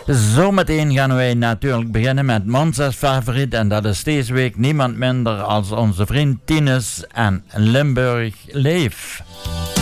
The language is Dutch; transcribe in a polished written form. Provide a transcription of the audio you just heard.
Zometeen gaan wij natuurlijk beginnen met Monza's favoriet. En dat is deze week niemand minder als onze vriend Tinus en Limburg Leef.